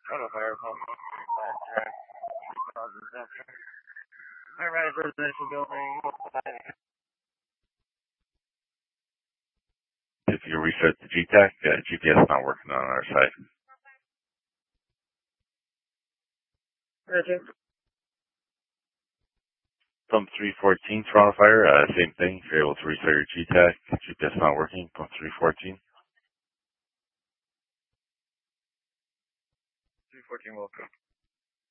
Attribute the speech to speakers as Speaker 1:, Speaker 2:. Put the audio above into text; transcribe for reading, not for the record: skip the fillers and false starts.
Speaker 1: Toronto Fire Home. High-rise residential building.
Speaker 2: If you reset the GTAC, GPS not working on our side.
Speaker 1: Roger.
Speaker 2: Pump 314, Toronto Fire, same thing. If you're able to reset your GTAC, GPS not working, pump 314.
Speaker 1: 314 will come.